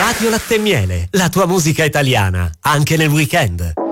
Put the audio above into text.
Radio Latte e Miele, la tua musica italiana, anche nel weekend.